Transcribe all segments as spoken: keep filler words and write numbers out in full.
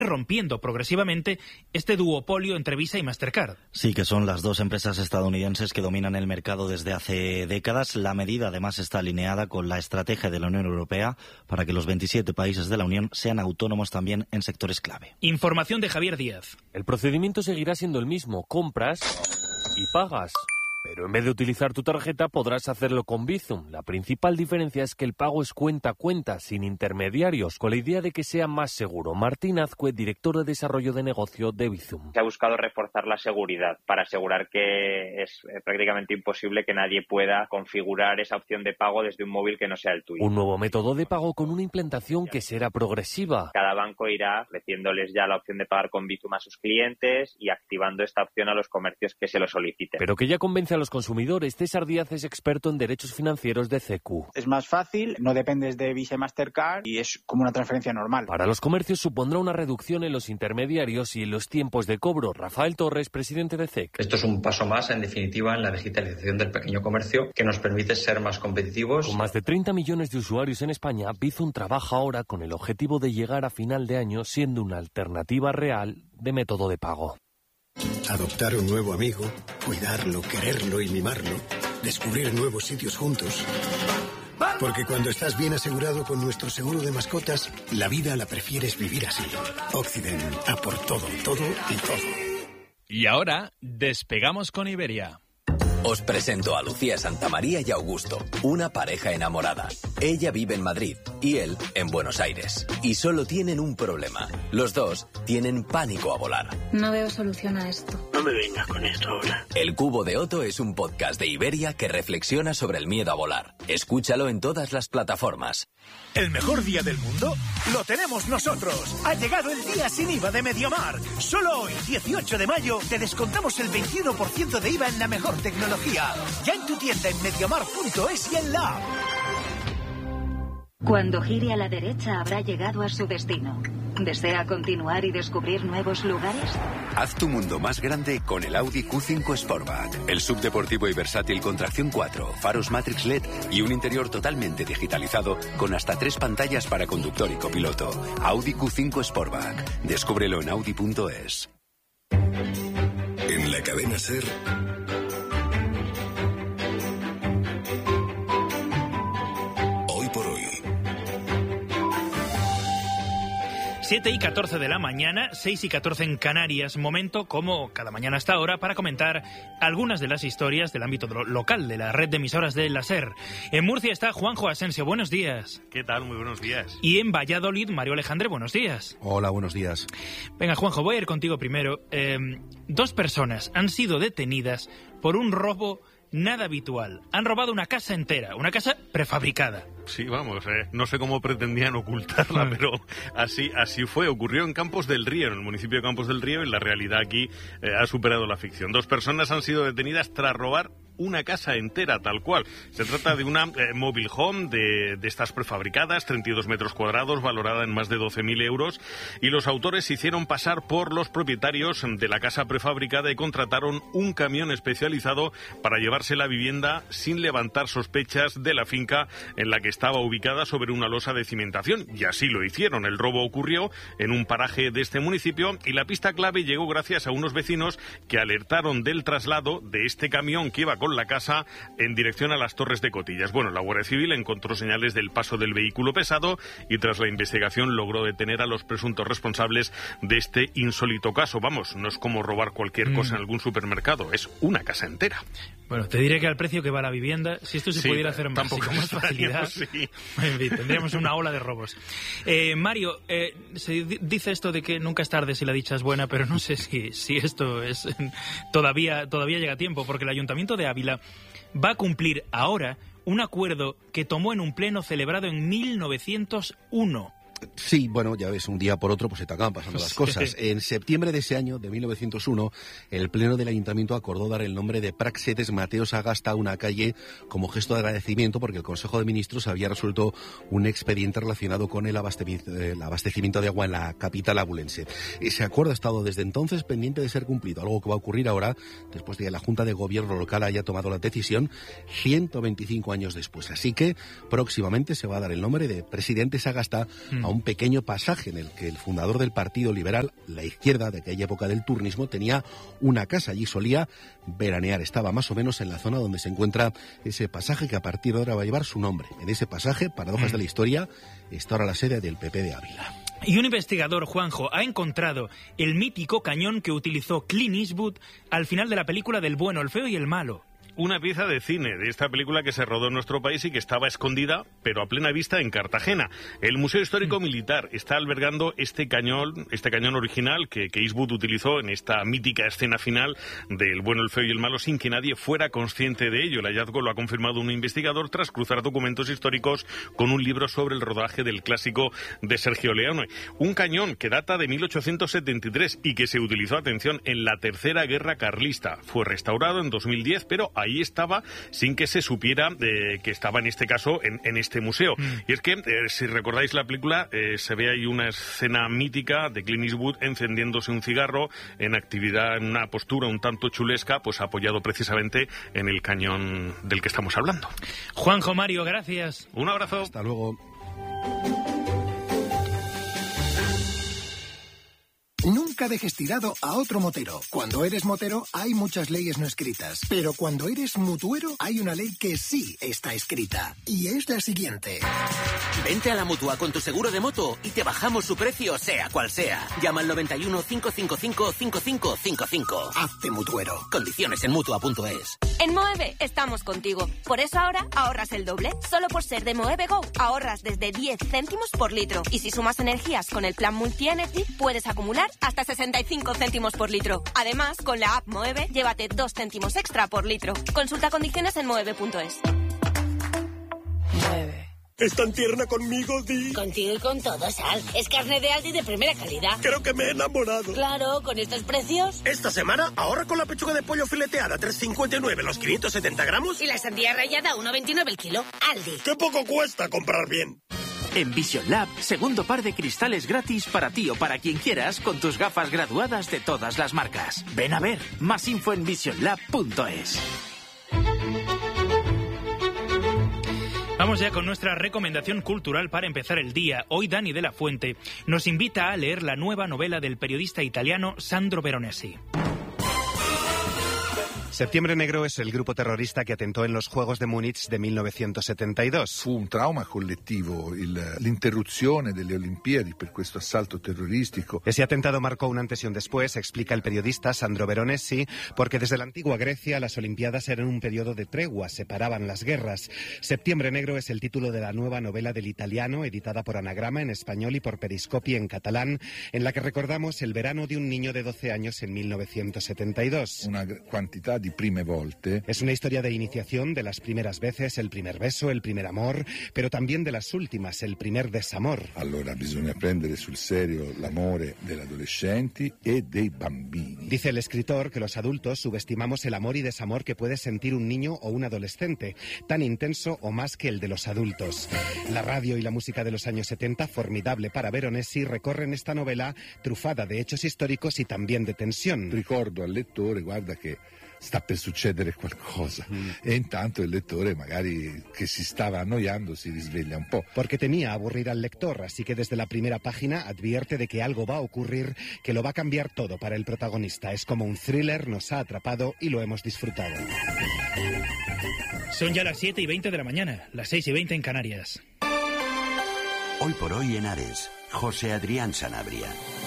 rompiendo progresivamente este duopolio entre Visa y Mastercard. Sí, que son las dos empresas estadounidenses que dominan el mercado desde hace décadas. La medida, además, está alineada con la estrategia de la Unión Europea para que los veintisiete países de la Unión sean autónomos también en sectores clave. Información de Javier Díaz. El procedimiento seguirá siendo el mismo. Compras y pagas. Pero en vez de utilizar tu tarjeta podrás hacerlo con Bizum. La principal diferencia es que el pago es cuenta a cuenta, sin intermediarios, con la idea de que sea más seguro. Martín Azcue, director de desarrollo de negocio de Bizum. Se ha buscado reforzar la seguridad para asegurar que es prácticamente imposible que nadie pueda configurar esa opción de pago desde un móvil que no sea el tuyo. Un nuevo método de pago con una implantación que será progresiva. Cada banco irá ofreciéndoles ya la opción de pagar con Bizum a sus clientes y activando esta opción a los comercios que se lo soliciten. Pero que ya convence a los consumidores. César Díaz es experto en derechos financieros de C Q. Es más fácil, no dependes de Visa y Mastercard y es como una transferencia normal. Para los comercios supondrá una reducción en los intermediarios y en los tiempos de cobro. Rafael Torres, presidente de C E C. Esto es un paso más, en definitiva, en la digitalización del pequeño comercio que nos permite ser más competitivos. Con más de treinta millones de usuarios en España, Bizum trabaja ahora con el objetivo de llegar a final de año siendo una alternativa real de método de pago. Adoptar un nuevo amigo, cuidarlo, quererlo y mimarlo, descubrir nuevos sitios juntos. Porque cuando estás bien asegurado con nuestro seguro de mascotas, la vida la prefieres vivir así. Occident, a por todo, todo y todo. Y ahora, despegamos con Iberia. Os presento a Lucía Santamaría y Augusto, una pareja enamorada. Ella vive en Madrid y él en Buenos Aires. Y solo tienen un problema. Los dos tienen pánico a volar. No veo solución a esto. No me vengas con esto ahora. El Cubo de Otto es un podcast de Iberia que reflexiona sobre el miedo a volar. Escúchalo en todas las plataformas. ¿El mejor día del mundo? ¡Lo tenemos nosotros! Ha llegado el día sin I V A de Mediamar. Solo hoy, dieciocho de mayo, te descontamos el veintiuno por ciento de I V A en la mejor tecnología. Ya en tu tienda en mediamar punto es y en la app. Cuando gire a la derecha habrá llegado a su destino. ¿Desea continuar y descubrir nuevos lugares? Haz tu mundo más grande con el Audi Q cinco Sportback. El subdeportivo y versátil con tracción cuatro, faros Matrix L E D y un interior totalmente digitalizado con hasta tres pantallas para conductor y copiloto. Audi Q cinco Sportback. Descúbrelo en audi punto es. En la cadena SER... siete y catorce de la mañana, seis y catorce en Canarias. Momento, como cada mañana hasta ahora, para comentar algunas de las historias del ámbito local de la red de emisoras de la SER. En Murcia está Juanjo Asensio. Buenos días. ¿Qué tal? Muy buenos días. Y en Valladolid, Mario Alejandre. Buenos días. Hola, buenos días. Venga, Juanjo, voy a ir contigo primero. Eh, dos personas han sido detenidas por un robo nada habitual. Han robado una casa entera, una casa prefabricada. Sí, vamos, eh, no sé cómo pretendían ocultarla, pero así así fue. Ocurrió en Campos del Río, en el municipio de Campos del Río, y la realidad aquí eh, ha superado la ficción. Dos personas han sido detenidas tras robar una casa entera, tal cual. Se trata de una eh, mobile home de, de estas prefabricadas, treinta y dos metros cuadrados, valorada en más de doce mil euros, y los autores se hicieron pasar por los propietarios de la casa prefabricada y contrataron un camión especializado para llevarse la vivienda sin levantar sospechas de la finca en la que estaba ubicada sobre una losa de cimentación, y así lo hicieron. El robo ocurrió en un paraje de este municipio y la pista clave llegó gracias a unos vecinos que alertaron del traslado de este camión que iba con la casa en dirección a las Torres de Cotillas. Bueno, la Guardia Civil encontró señales del paso del vehículo pesado y tras la investigación logró detener a los presuntos responsables de este insólito caso. Vamos, no es como robar cualquier mm. cosa en algún supermercado, es una casa entera. Bueno, te diré que al precio que va la vivienda, si esto se sí, pudiera hacer más, con más facilidad, sí. En fin, tendríamos una ola de robos. Eh, Mario, eh, se dice esto de que nunca es tarde si la dicha es buena, pero no sé si, si esto es todavía, todavía llega a tiempo, porque el Ayuntamiento de Ávila va a cumplir ahora un acuerdo que tomó en un pleno celebrado en mil novecientos uno. Sí, bueno, ya ves, un día por otro pues se te acaban pasando las cosas. En septiembre de ese año, de mil novecientos uno, el Pleno del Ayuntamiento acordó dar el nombre de Praxedes Mateo Sagasta a una calle como gesto de agradecimiento porque el Consejo de Ministros había resuelto un expediente relacionado con el abastecimiento, el abastecimiento de agua en la capital abulense. Ese acuerdo ha estado desde entonces pendiente de ser cumplido, algo que va a ocurrir ahora, después de que la Junta de Gobierno local haya tomado la decisión, ciento veinticinco años después. Así que próximamente se va a dar el nombre de Presidente Sagasta a un pequeño pasaje en el que el fundador del Partido Liberal, la izquierda de aquella época del turnismo, tenía una casa. Allí solía veranear. Estaba más o menos en la zona donde se encuentra ese pasaje que a partir de ahora va a llevar su nombre. En ese pasaje, paradojas mm. de la historia, está ahora la sede del P P de Ávila. Y un investigador, Juanjo, ha encontrado el mítico cañón que utilizó Clint Eastwood al final de la película del bueno, el feo y el malo. Una pieza de cine de esta película que se rodó en nuestro país y que estaba escondida, pero a plena vista, en Cartagena. El Museo Histórico Militar está albergando este cañón, este cañón original que, que Eastwood utilizó en esta mítica escena final del bueno, el feo y el malo, sin que nadie fuera consciente de ello. El hallazgo lo ha confirmado un investigador tras cruzar documentos históricos con un libro sobre el rodaje del clásico de Sergio Leone. Un cañón que data de mil ochocientos setenta y tres y que se utilizó, atención, en la Tercera Guerra Carlista. Fue restaurado en dos mil diez, pero ahí estaba sin que se supiera eh, que estaba en este caso en, en este museo. Mm. Y es que, eh, si recordáis la película, eh, se ve ahí una escena mítica de Clint Eastwood encendiéndose un cigarro en actividad, en una postura un tanto chulesca, pues apoyado precisamente en el cañón del que estamos hablando. Juanjo, Mario, gracias. Un abrazo. Hasta luego. Nunca dejes tirado a otro motero. Cuando eres motero hay muchas leyes no escritas, pero cuando eres mutuero hay una ley que sí está escrita, y es la siguiente. Vente a la Mutua con tu seguro de moto y te bajamos su precio sea cual sea. Llama al noventa y uno, cinco cinco cinco, cinco cinco cinco cinco. Hazte mutuero. Condiciones en mutua punto es. En Moeve estamos contigo. Por eso ahora ahorras el doble. Solo por ser de Moeve Go ahorras desde diez céntimos por litro. Y si sumas energías con el plan Multi-Energy, puedes acumular hasta sesenta y cinco céntimos por litro. Además, con la app Moeve, llévate dos céntimos extra por litro. Consulta condiciones en moeve punto es. Moeve. ¿Es tan tierna conmigo, Di? Contigo y con todo, Sal. Es carne de Aldi de primera calidad. Creo que me he enamorado. Claro, con estos precios. Esta semana, ahorra con la pechuga de pollo fileteada, tres cincuenta y nueve los quinientos setenta gramos. Y la sandía rallada, uno veintinueve el kilo. Aldi. ¡Qué poco cuesta comprar bien! En Vision Lab, segundo par de cristales gratis para ti o para quien quieras con tus gafas graduadas de todas las marcas. Ven a ver, más info en vision lab punto es. Vamos ya con nuestra recomendación cultural para empezar el día. Hoy Dani de la Fuente nos invita a leer la nueva novela del periodista italiano Sandro Veronesi. Septiembre Negro es el grupo terrorista que atentó en los Juegos de Múnich de mil novecientos setenta y dos. Fu un trauma collettivo il, l'interruzione delle Olimpiadi per questo assalto terrorístico. Ese atentado marcó un antes y un después, explica el periodista Sandro Veronesi, porque desde la antigua Grecia las Olimpiadas eran un periodo de tregua, separaban las guerras. Septiembre Negro es el título de la nueva novela del italiano, editada por Anagrama en español y por Periscopi en catalán, en la que recordamos el verano de un niño de doce años en mil novecientos setenta y dos. Una cantidad de prime volte. Es una historia de iniciación, de las primeras veces, el primer beso, el primer amor, pero también de las últimas, el primer desamor. Allora bisogna prendere sul serio l'amore degli adolescenti e dei bambini. Dice el escritor que los adultos subestimamos el amor y desamor que puede sentir un niño o un adolescente, tan intenso o más que el de los adultos. La radio y la música de los años setenta, formidable para Veronesi, recorren esta novela trufada de hechos históricos y también de tensión. Ricordo al lettore, guarda che sta per succedere qualcosa. Mm. E intanto il lettore, magari che si stava annoiando, si risveglia un po'. Porque temía aburrir al lector, así que desde la primera página advierte de que algo va a ocurrir que lo va a cambiar todo para el protagonista. Es como un thriller, nos ha atrapado y lo hemos disfrutado. Son ya las siete y veinte de la mañana, las seis y veinte en Canarias. Hoy por hoy en Ares, José Adrián Sanabria.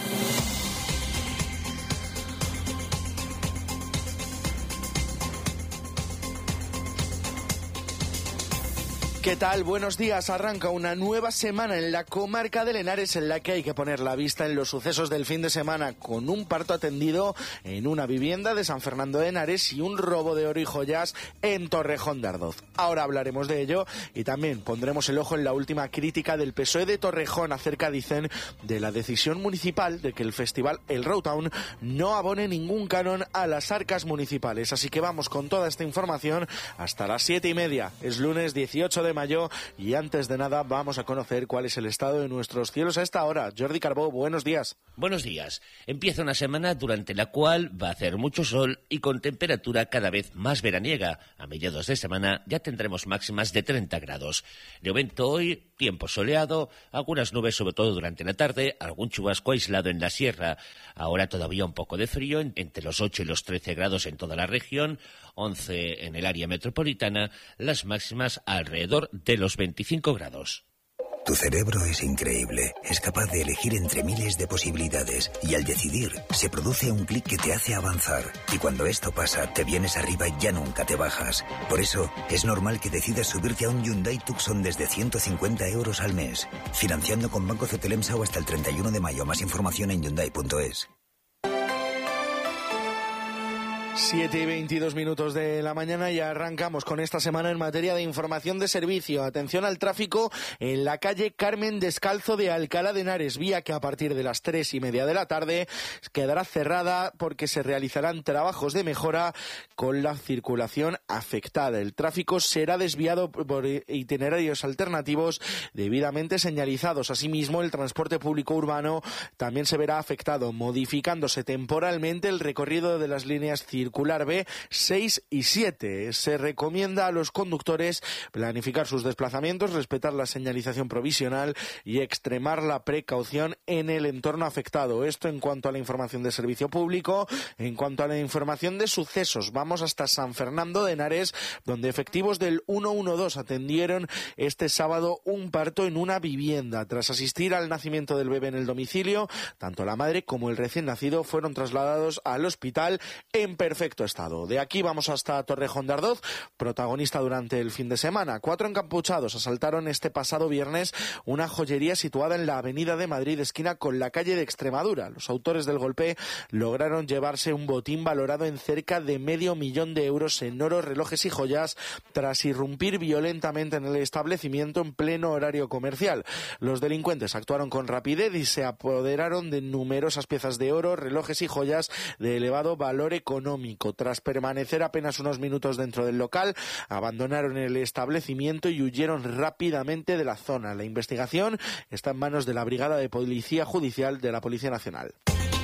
¿Qué tal? Buenos días. Arranca una nueva semana en la comarca de Henares en la que hay que poner la vista en los sucesos del fin de semana, con un parto atendido en una vivienda de San Fernando de Henares y un robo de oro y joyas en Torrejón de Ardoz. Ahora hablaremos de ello y también pondremos el ojo en la última crítica del P S O E de Torrejón acerca, dicen, de la decisión municipal de que el festival El Rowtown no abone ningún canon a las arcas municipales. Así que vamos con toda esta información hasta las siete y media. Es lunes dieciocho de mayo y antes de nada vamos a conocer cuál es el estado de nuestros cielos a esta hora. Jordi Carbó, buenos días. Buenos días. Empieza una semana durante la cual va a hacer mucho sol y con temperatura cada vez más veraniega. A mediados de semana ya tendremos máximas de treinta grados. De momento hoy tiempo soleado, algunas nubes sobre todo durante la tarde, algún chubasco aislado en la sierra. Ahora todavía un poco de frío, entre los ocho y los trece grados en toda la región, once en el área metropolitana, las máximas alrededor de los veinticinco grados. Tu cerebro es increíble, es capaz de elegir entre miles de posibilidades y al decidir se produce un clic que te hace avanzar y cuando esto pasa te vienes arriba y ya nunca te bajas. Por eso es normal que decidas subirte a un Hyundai Tucson desde ciento cincuenta euros al mes, financiando con Banco Cetelemsa o hasta el treinta y uno de mayo. Más información en hyundai punto es. siete y veintidós minutos de la mañana y arrancamos con esta semana en materia de información de servicio. Atención al tráfico en la calle Carmen Descalzo de Alcalá de Henares, vía que a partir de las tres y media de la tarde quedará cerrada porque se realizarán trabajos de mejora con la circulación afectada. El tráfico será desviado por itinerarios alternativos debidamente señalizados. Asimismo, el transporte público urbano también se verá afectado, modificándose temporalmente el recorrido de las líneas circulares circular B seis y siete. Se recomienda a los conductores planificar sus desplazamientos, respetar la señalización provisional y extremar la precaución en el entorno afectado. Esto en cuanto a la información de servicio público. En cuanto a la información de sucesos, vamos hasta San Fernando de Henares, donde efectivos del ciento doce atendieron este sábado un parto en una vivienda. Tras asistir al nacimiento del bebé en el domicilio, tanto la madre como el recién nacido fueron trasladados al hospital en perfecto estado. De aquí vamos hasta Torrejón de Ardoz, protagonista durante el fin de semana. Cuatro encapuchados asaltaron este pasado viernes una joyería situada en la avenida de Madrid, esquina con la calle de Extremadura. Los autores del golpe lograron llevarse un botín valorado en cerca de medio millón de euros en oro, relojes y joyas, tras irrumpir violentamente en el establecimiento en pleno horario comercial. Los delincuentes actuaron con rapidez y se apoderaron de numerosas piezas de oro, relojes y joyas de elevado valor económico. Tras permanecer apenas unos minutos dentro del local, abandonaron el establecimiento y huyeron rápidamente de la zona. La investigación está en manos de la Brigada de Policía Judicial de la Policía Nacional.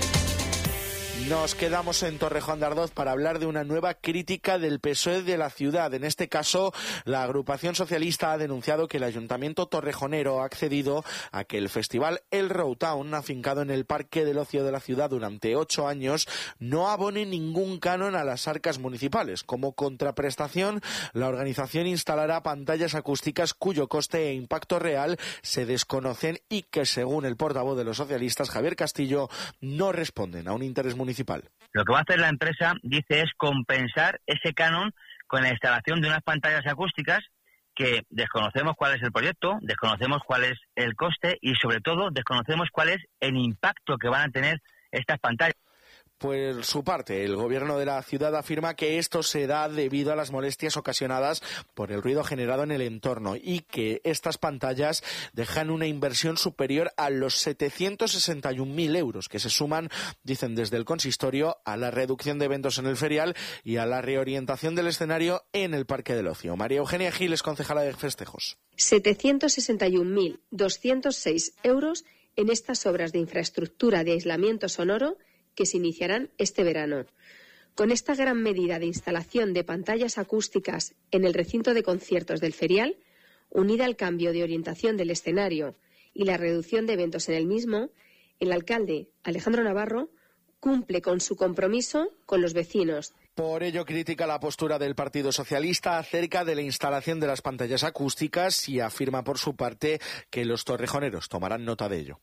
Nos quedamos en Torrejón de Ardoz para hablar de una nueva crítica del P S O E de la ciudad. En este caso, la agrupación socialista ha denunciado que el ayuntamiento torrejonero ha accedido a que el festival El Rowtown, afincado en el Parque del Ocio de la ciudad durante ocho años, no abone ningún canon a las arcas municipales. Como contraprestación, la organización instalará pantallas acústicas cuyo coste e impacto real se desconocen y que, según el portavoz de los socialistas, Javier Castillo, no responden a un interés municipal. Lo que va a hacer la empresa, dice, es compensar ese canon con la instalación de unas pantallas acústicas que desconocemos cuál es el proyecto, desconocemos cuál es el coste y, sobre todo, desconocemos cuál es el impacto que van a tener estas pantallas. Por su parte, el gobierno de la ciudad afirma que esto se da debido a las molestias ocasionadas por el ruido generado en el entorno y que estas pantallas dejan una inversión superior a los setecientos sesenta y un mil euros, que se suman, dicen desde el consistorio, a la reducción de eventos en el ferial y a la reorientación del escenario en el Parque del Ocio. María Eugenia Gil es concejala de festejos. setecientos sesenta y un mil doscientos seis euros en estas obras de infraestructura de aislamiento sonoro que se iniciarán este verano. Con esta gran medida de instalación de pantallas acústicas en el recinto de conciertos del ferial, unida al cambio de orientación del escenario y la reducción de eventos en el mismo, el alcalde Alejandro Navarro cumple con su compromiso con los vecinos. Por ello critica la postura del Partido Socialista acerca de la instalación de las pantallas acústicas y afirma por su parte que los torrejoneros tomarán nota de ello.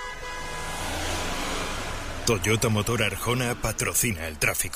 Toyota Motor Arjona patrocina el tráfico.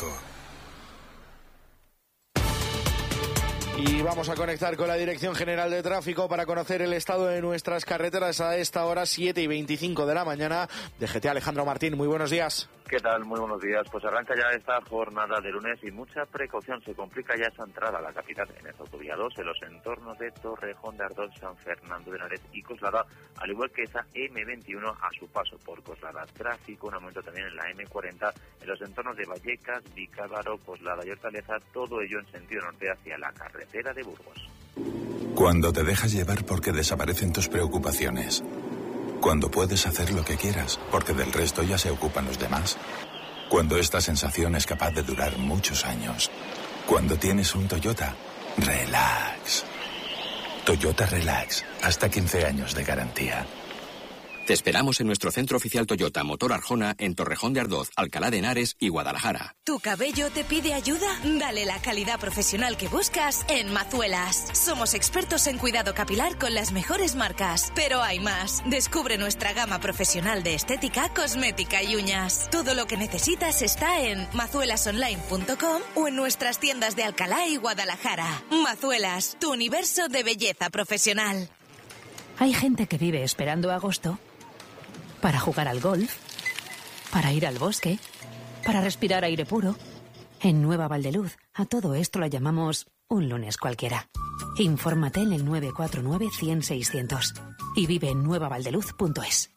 Y vamos a conectar con la Dirección General de Tráfico para conocer el estado de nuestras carreteras a esta hora, siete y veinticinco de la mañana. D G T Alejandro Martín, muy buenos días. ¿Qué tal? Muy buenos días. Pues arranca ya esta jornada de lunes y mucha precaución. Se complica ya esa entrada a la capital en esta autovía dos, en los entornos de Torrejón de Ardoz, San Fernando de Henares y Coslada, al igual que esa eme veintiuno a su paso por Coslada. Tráfico, un aumento también en la eme cuarenta, en los entornos de Vallecas, Vicálvaro, Coslada y Hortaleza, todo ello en sentido norte hacia la carretera de Burgos. Cuando te dejas llevar porque desaparecen tus preocupaciones. Cuando puedes hacer lo que quieras, porque del resto ya se ocupan los demás. Cuando esta sensación es capaz de durar muchos años. Cuando tienes un Toyota, relax. Toyota Relax, hasta quince años de garantía. Te esperamos en nuestro centro oficial Toyota Motor Arjona en Torrejón de Ardoz, Alcalá de Henares y Guadalajara. ¿Tu cabello te pide ayuda? Dale la calidad profesional que buscas en Mazuelas. Somos expertos en cuidado capilar con las mejores marcas. Pero hay más. Descubre nuestra gama profesional de estética, cosmética y uñas. Todo lo que necesitas está en mazuelas online punto com o en nuestras tiendas de Alcalá y Guadalajara. Mazuelas, tu universo de belleza profesional. Hay gente que vive esperando agosto para jugar al golf, para ir al bosque, para respirar aire puro. En Nueva Valdeluz, a todo esto lo llamamos un lunes cualquiera. Infórmate en el nueve cuatro nueve, cien, seiscientos y vive en nueva valdeluz punto es.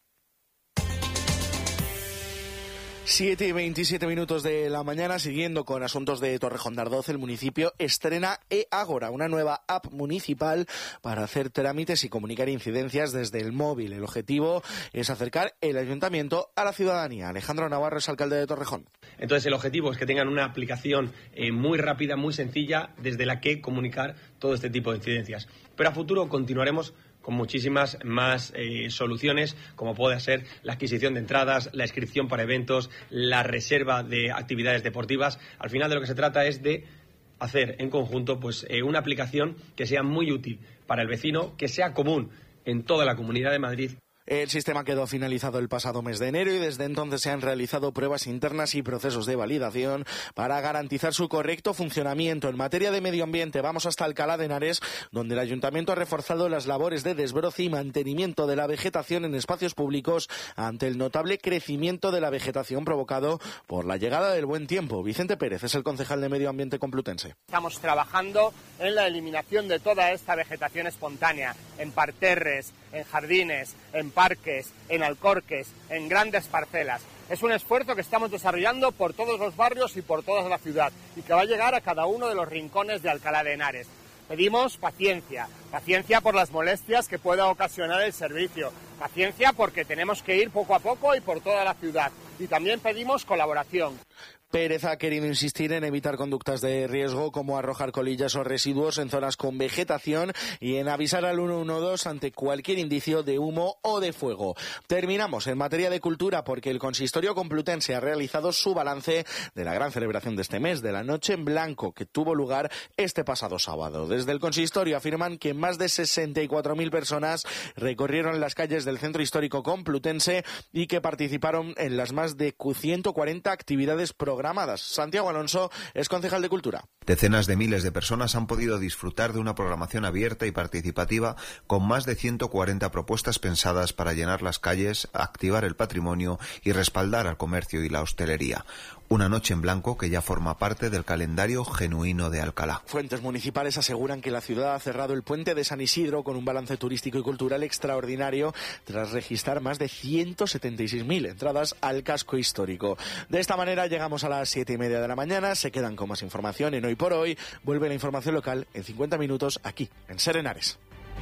siete y veintisiete minutos de la mañana, siguiendo con asuntos de Torrejón de Ardoz, el municipio estrena eAgora, una nueva app municipal para hacer trámites y comunicar incidencias desde el móvil. El objetivo es acercar el ayuntamiento a la ciudadanía. Alejandro Navarro es alcalde de Torrejón. Entonces el objetivo es que tengan una aplicación eh, muy rápida, muy sencilla, desde la que comunicar todo este tipo de incidencias. Pero a futuro continuaremos con muchísimas más eh, soluciones, como puede ser la adquisición de entradas, la inscripción para eventos, la reserva de actividades deportivas. Al final de lo que se trata es de hacer en conjunto pues eh, una aplicación que sea muy útil para el vecino, que sea común en toda la Comunidad de Madrid. El sistema quedó finalizado el pasado mes de enero y desde entonces se han realizado pruebas internas y procesos de validación para garantizar su correcto funcionamiento. En materia de medio ambiente, vamos hasta Alcalá de Henares, donde el ayuntamiento ha reforzado las labores de desbroce y mantenimiento de la vegetación en espacios públicos ante el notable crecimiento de la vegetación provocado por la llegada del buen tiempo. Vicente Pérez es el concejal de Medio Ambiente Complutense. Estamos trabajando en la eliminación de toda esta vegetación espontánea, en parterres, en jardines, en parques, en alcorques, en grandes parcelas. Es un esfuerzo que estamos desarrollando por todos los barrios y por toda la ciudad y que va a llegar a cada uno de los rincones de Alcalá de Henares. Pedimos paciencia, paciencia por las molestias que pueda ocasionar el servicio, paciencia porque tenemos que ir poco a poco y por toda la ciudad. Y también pedimos colaboración. Pérez ha querido insistir en evitar conductas de riesgo como arrojar colillas o residuos en zonas con vegetación y en avisar al uno uno dos ante cualquier indicio de humo o de fuego. Terminamos en materia de cultura porque el Consistorio Complutense ha realizado su balance de la gran celebración de este mes, de la Noche en Blanco, que tuvo lugar este pasado sábado. Desde el Consistorio afirman que más de sesenta y cuatro mil personas recorrieron las calles del Centro Histórico Complutense y que participaron en las más de ciento cuarenta actividades programadas. Santiago Alonso es concejal de Cultura. Decenas de miles de personas han podido disfrutar de una programación abierta y participativa con más de ciento cuarenta propuestas pensadas para llenar las calles, activar el patrimonio y respaldar al comercio y la hostelería. Una noche en blanco que ya forma parte del calendario genuino de Alcalá. Fuentes municipales aseguran que la ciudad ha cerrado el puente de San Isidro con un balance turístico y cultural extraordinario tras registrar más de ciento setenta y seis mil entradas al casco histórico. De esta manera llegamos a las siete y media de la mañana. Se quedan con más información en Hoy por Hoy. Vuelve la información local en cincuenta minutos aquí en Ser Henares.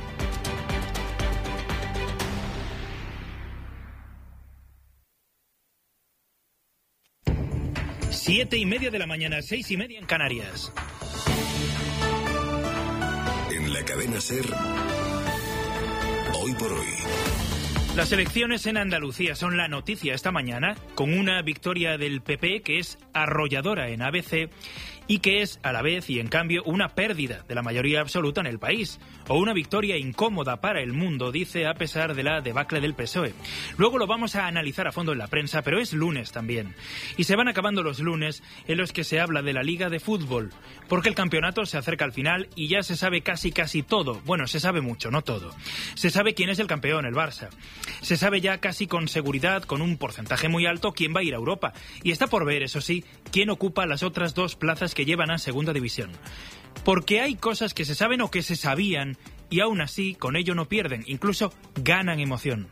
Siete y media de la mañana, seis y media en Canarias. En la cadena Ser, Hoy por Hoy. Las elecciones en Andalucía son la noticia esta mañana, con una victoria del P P que es arrolladora en A B C y que es, a la vez y en cambio, una pérdida de la mayoría absoluta en el país, o una victoria incómoda para el mundo, dice, a pesar de la debacle del P S O E. Luego lo vamos a analizar a fondo en la prensa, pero es lunes también. Y se van acabando los lunes en los que se habla de la Liga de Fútbol, porque el campeonato se acerca al final y ya se sabe casi casi todo. Bueno, se sabe mucho, no todo. Se sabe quién es el campeón, el Barça. Se sabe ya casi con seguridad, con un porcentaje muy alto, quién va a ir a Europa. Y está por ver, eso sí, quién ocupa las otras dos plazas que llevan a Segunda División. Porque hay cosas que se saben o que se sabían y aún así con ello no pierden, incluso ganan emoción.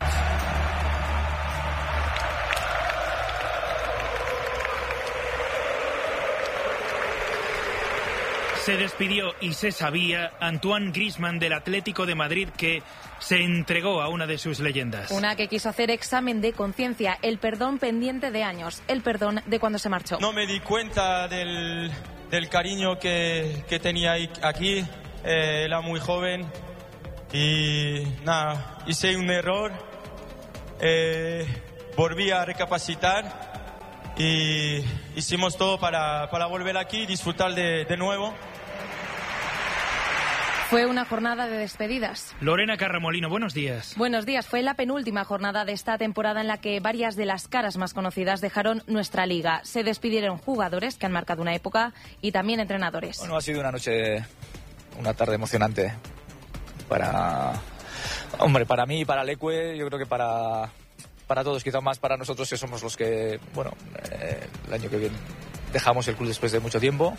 Se despidió y se sabía Antoine Griezmann del Atlético de Madrid, que se entregó a una de sus leyendas. Una que quiso hacer examen de conciencia, el perdón pendiente de años, el perdón de cuando se marchó. No me di cuenta del, del cariño que, que tenía aquí, eh, era muy joven y nada, hice un error, eh, volví a recapacitar y hicimos todo para, para volver aquí y disfrutar de, de nuevo. Fue una jornada de despedidas. Lorena Carramolino, buenos días. Buenos días. Fue la penúltima jornada de esta temporada en la que varias de las caras más conocidas dejaron nuestra liga. Se despidieron jugadores que han marcado una época y también entrenadores. Bueno, ha sido una noche, una tarde emocionante para, hombre, para mí y para Leque, yo creo que para, para todos, quizá más para nosotros que somos los que, bueno, eh, el año que viene dejamos el club después de mucho tiempo.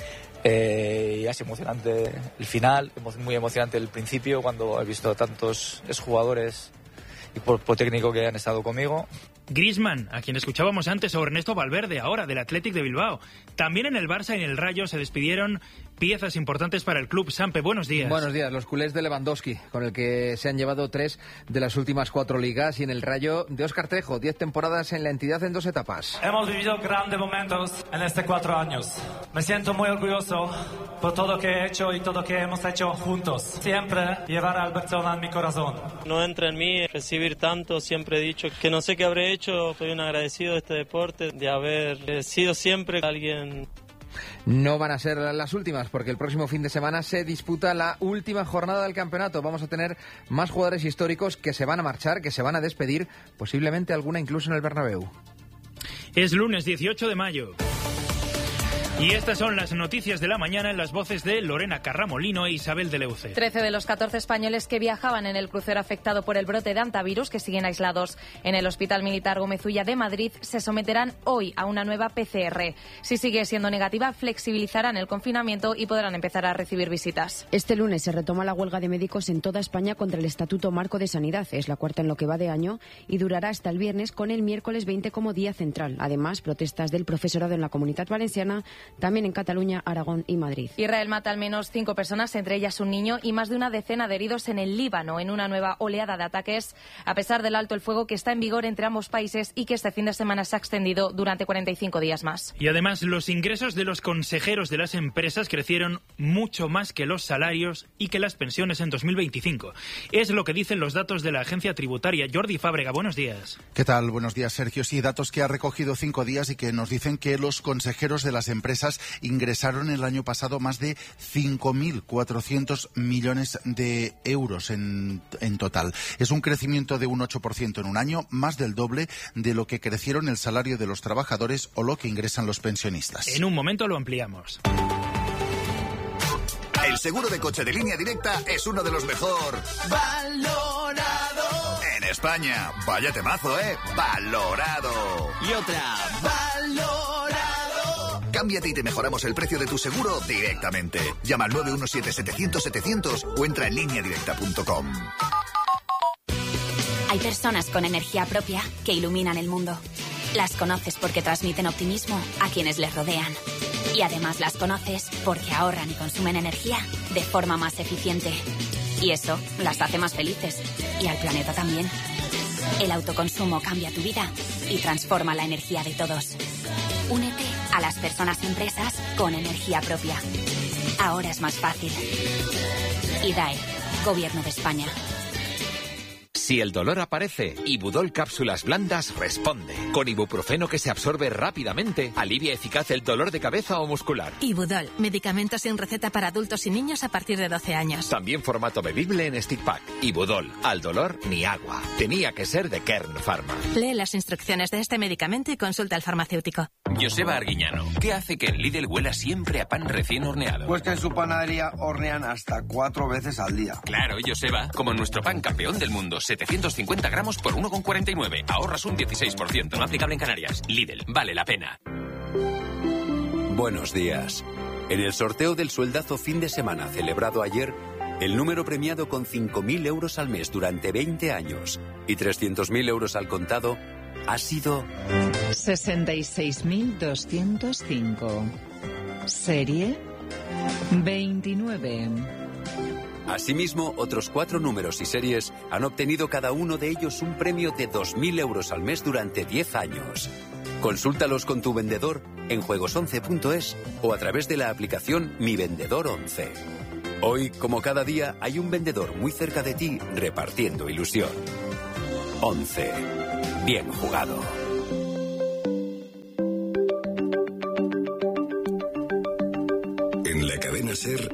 Eh, y ha sido emocionante el final, muy emocionante el principio, cuando he visto tantos exjugadores y cuerpo técnico que han estado conmigo. Griezmann, a quien escuchábamos antes, o Ernesto Valverde, ahora del Athletic de Bilbao. También en el Barça y en el Rayo se despidieron piezas importantes para el club. Sampe, buenos días. Buenos días. Los culés de Lewandowski, con el que se han llevado tres de las últimas cuatro ligas, y en el Rayo de Óscar Trejo, diez temporadas en la entidad en dos etapas. Hemos vivido grandes momentos en estos cuatro años. Me siento muy orgulloso por todo lo que he hecho y todo lo que hemos hecho juntos. Siempre llevar al Barcelona en mi corazón. No entra en mí recibir tanto. Siempre he dicho que no sé qué habré hecho. Estoy un agradecido de este deporte, de haber sido siempre alguien. No van a ser las últimas, porque el próximo fin de semana se disputa la última jornada del campeonato. Vamos a tener más jugadores históricos que se van a marchar, que se van a despedir, posiblemente alguna incluso en el Bernabéu. Es lunes dieciocho de mayo. Y estas son las noticias de la mañana en las voces de Lorena Carramolino e Isabel de Leuce. Trece de los catorce españoles que viajaban en el crucero afectado por el brote de hantavirus, que siguen aislados en el Hospital Militar Gómez Ulla de Madrid, se someterán hoy a una nueva P C R. Si sigue siendo negativa, flexibilizarán el confinamiento y podrán empezar a recibir visitas. Este lunes se retoma la huelga de médicos en toda España contra el Estatuto Marco de Sanidad. Es la cuarta en lo que va de año y durará hasta el viernes, con el miércoles veinte como día central. Además, protestas del profesorado en la Comunidad Valenciana, también en Cataluña, Aragón y Madrid. Israel mata al menos cinco personas, entre ellas un niño, y más de una decena de heridos en el Líbano, en una nueva oleada de ataques, a pesar del alto el fuego que está en vigor entre ambos países y que este fin de semana se ha extendido durante cuarenta y cinco días más. Y además, los ingresos de los consejeros de las empresas crecieron mucho más que los salarios y que las pensiones en dos mil veinticinco. Es lo que dicen los datos de la agencia tributaria. Jordi Fábrega, buenos días. ¿Qué tal? Buenos días, Sergio. Sí, datos que ha recogido Cinco Días y que nos dicen que los consejeros de las empresas ingresaron el año pasado más de cinco mil cuatrocientos millones de euros en, en total. Es un crecimiento de un ocho por ciento en un año, más del doble de lo que crecieron el salario de los trabajadores o lo que ingresan los pensionistas. En un momento lo ampliamos. El seguro de coche de Línea Directa es uno de los mejor valorado en España. Vaya temazo, ¿eh? Valorado. Y otra, valorado. Cámbiate y te mejoramos el precio de tu seguro directamente. Llama al nueve uno siete, setecientos, setecientos o entra en línea directa punto com. Hay personas con energía propia que iluminan el mundo. Las conoces porque transmiten optimismo a quienes les rodean. Y además las conoces porque ahorran y consumen energía de forma más eficiente. Y eso las hace más felices. Y al planeta también. El autoconsumo cambia tu vida y transforma la energía de todos. Únete a las personas y empresas con energía propia. Ahora es más fácil. I D A E, Gobierno de España. Si el dolor aparece, Ibudol Cápsulas Blandas responde. Con ibuprofeno que se absorbe rápidamente, alivia eficaz el dolor de cabeza o muscular. Ibudol, medicamento sin receta para adultos y niños a partir de doce años. También formato bebible en stick pack. Ibudol, al dolor ni agua. Tenía que ser de Kern Pharma. Lee las instrucciones de este medicamento y consulta al farmacéutico. Joseba Arguiñano, ¿qué hace que el Lidl huela siempre a pan recién horneado? Pues que en su panadería hornean hasta cuatro veces al día. Claro, Joseba, como nuestro pan campeón del mundo, setecientos cincuenta gramos por uno con cuarenta y nueve. Ahorras un dieciséis por ciento. No aplicable en Canarias. Lidl, vale la pena. Buenos días. En el sorteo del sueldazo fin de semana celebrado ayer, el número premiado con cinco mil euros al mes durante veinte años y trescientos mil euros al contado ha sido sesenta y seis mil doscientos cinco. Serie veintinueve. Asimismo, otros cuatro números y series han obtenido cada uno de ellos un premio de dos mil euros al mes durante diez años. Consúltalos con tu vendedor en juegos once punto es o a través de la aplicación Mi Vendedor once. Hoy, como cada día, hay un vendedor muy cerca de ti repartiendo ilusión. Once. Bien jugado. En la cadena SER,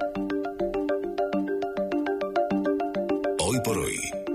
Hoy por Hoy.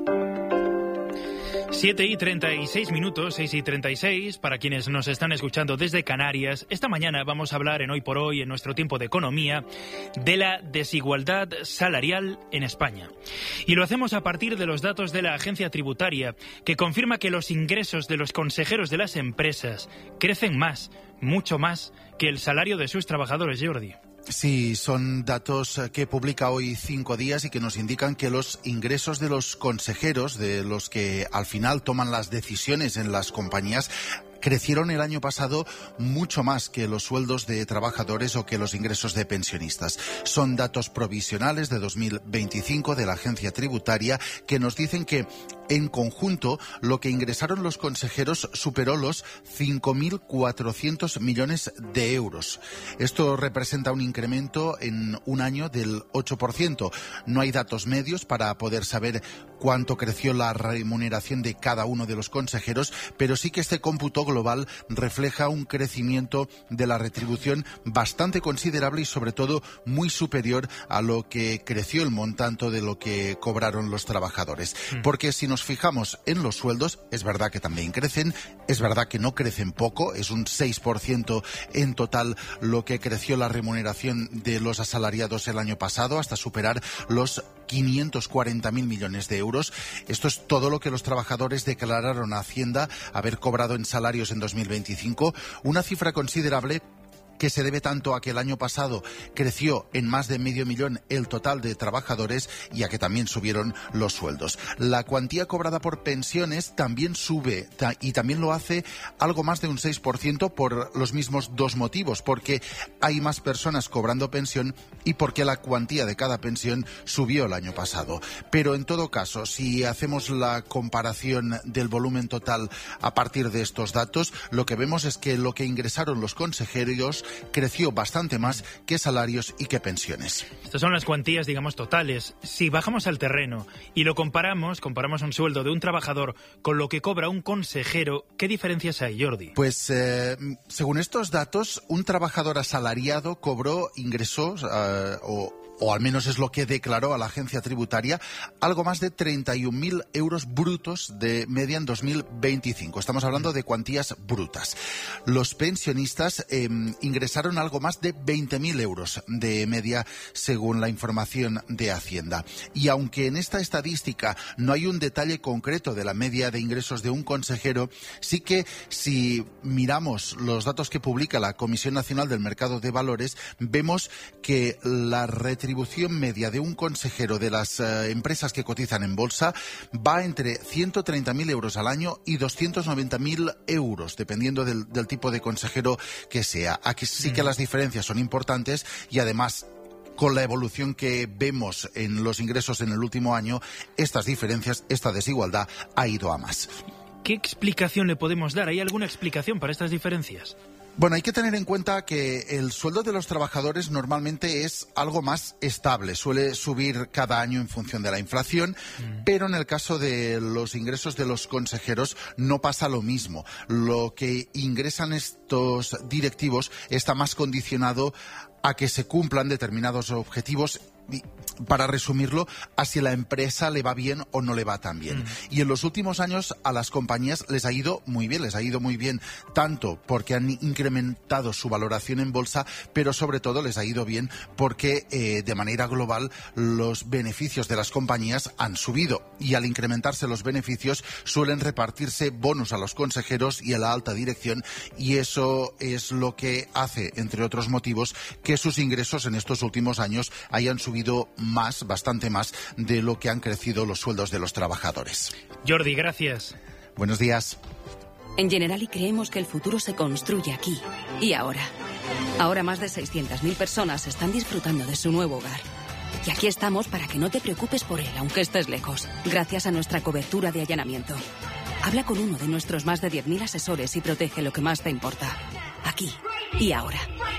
siete y treinta y seis minutos, seis y treinta y seis, para quienes nos están escuchando desde Canarias. Esta mañana vamos a hablar en Hoy por Hoy, en nuestro tiempo de economía, de la desigualdad salarial en España. Y lo hacemos a partir de los datos de la agencia tributaria, que confirma que los ingresos de los consejeros de las empresas crecen más, mucho más, que el salario de sus trabajadores, Jordi. Sí, son datos que publica hoy Cinco Días y que nos indican que los ingresos de los consejeros, de los que al final toman las decisiones en las compañías, crecieron el año pasado mucho más que los sueldos de trabajadores o que los ingresos de pensionistas. Son datos provisionales de dos mil veinticinco de la agencia tributaria que nos dicen que en conjunto lo que ingresaron los consejeros superó los cinco mil cuatrocientos millones de euros. Esto representa un incremento en un año del ocho por ciento. No hay datos medios para poder saber cuánto creció la remuneración de cada uno de los consejeros, pero sí que este cómputo global refleja un crecimiento de la retribución bastante considerable y sobre todo muy superior a lo que creció el montante de lo que cobraron los trabajadores. Mm. Porque si nos fijamos en los sueldos, es verdad que también crecen, es verdad que no crecen poco, es un seis por ciento en total lo que creció la remuneración de los asalariados el año pasado, hasta superar los quinientos cuarenta mil millones de euros. Esto es todo lo que los trabajadores declararon a Hacienda haber cobrado en salarios en dos mil veinticinco, una cifra considerable que se debe tanto a que el año pasado creció en más de medio millón el total de trabajadores y a que también subieron los sueldos. La cuantía cobrada por pensiones también sube y también lo hace algo más de un seis por ciento por los mismos dos motivos, porque hay más personas cobrando pensión y porque la cuantía de cada pensión subió el año pasado. Pero en todo caso, si hacemos la comparación del volumen total a partir de estos datos, lo que vemos es que lo que ingresaron los consejeros creció bastante más que salarios y que pensiones. Estas son las cuantías, digamos, totales. Si bajamos al terreno y lo comparamos, comparamos un sueldo de un trabajador con lo que cobra un consejero, ¿qué diferencias hay, Jordi? Pues, eh, según estos datos, un trabajador asalariado cobró ingresos eh, o... o al menos es lo que declaró a la agencia tributaria, algo más de treinta y un mil euros brutos de media en dos mil veinticinco. Estamos hablando de cuantías brutas. Los pensionistas eh, ingresaron algo más de veinte mil euros de media, según la información de Hacienda. Y aunque en esta estadística no hay un detalle concreto de la media de ingresos de un consejero, sí que si miramos los datos que publica la Comisión Nacional del Mercado de Valores, vemos que la retribución retribución media de un consejero de las eh, empresas que cotizan en bolsa va entre ciento treinta mil euros al año y doscientos noventa mil euros, dependiendo del, del tipo de consejero que sea. Aquí sí que las diferencias son importantes y además, con la evolución que vemos en los ingresos en el último año, estas diferencias, esta desigualdad ha ido a más. ¿Qué explicación le podemos dar? ¿Hay alguna explicación para estas diferencias? Bueno, hay que tener en cuenta que el sueldo de los trabajadores normalmente es algo más estable, suele subir cada año en función de la inflación, mm. pero en el caso de los ingresos de los consejeros no pasa lo mismo. Lo que ingresan estos directivos está más condicionado a que se cumplan determinados objetivos. Para resumirlo, a si la empresa le va bien o no le va tan bien. Mm. Y en los últimos años a las compañías les ha ido muy bien, les ha ido muy bien, tanto porque han incrementado su valoración en bolsa, pero sobre todo les ha ido bien porque eh, de manera global los beneficios de las compañías han subido y al incrementarse los beneficios suelen repartirse bonos a los consejeros y a la alta dirección, y eso es lo que hace, entre otros motivos, que sus ingresos en estos últimos años hayan subido más, bastante más de lo que han crecido los sueldos de los trabajadores. Jordi, gracias. Buenos días. En Generali creemos que el futuro se construye aquí y ahora. Ahora más de seiscientas mil personas están disfrutando de su nuevo hogar. Y aquí estamos para que no te preocupes por él, aunque estés lejos, gracias a nuestra cobertura de allanamiento. Habla con uno de nuestros más de diez mil asesores y protege lo que más te importa. Aquí y ahora.